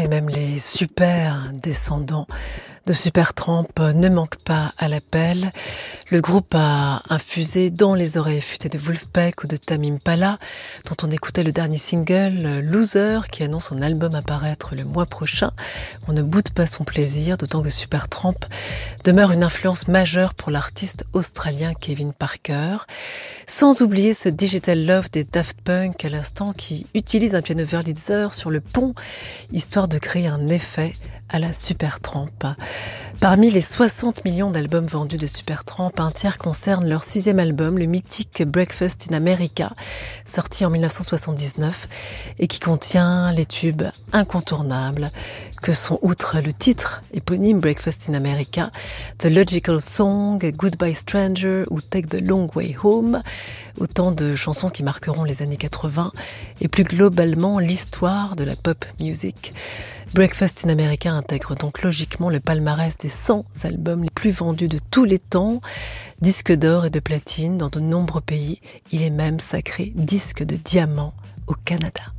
et même les super descendants de Supertramp ne manquent pas à l'appel. Le groupe a infusé dans les oreilles futées de Wolfpack ou de Tame Impala, dont on écoutait le dernier single, Loser, qui annonce un album à paraître le mois prochain. On ne boude pas son plaisir, d'autant que Supertramp demeure une influence majeure pour l'artiste australien Kevin Parker. Sans oublier ce Digital Love des Daft Punk à l'instant, qui utilise un piano Wurlitzer sur le pont, histoire de créer un effet à la Supertramp. Parmi les 60 millions d'albums vendus de Supertramp, un tiers concerne leur 6e album, le mythique Breakfast in America, sorti en 1979 et qui contient les tubes incontournables que sont, outre le titre éponyme Breakfast in America, The Logical Song, Goodbye Stranger ou Take the Long Way Home, autant de chansons qui marqueront les années 80 et plus globalement l'histoire de la pop music. Breakfast in America intègre donc logiquement le palmarès des 100 albums les plus vendus de tous les temps, disque d'or et de platine dans de nombreux pays. Il est même sacré disque de diamant au Canada.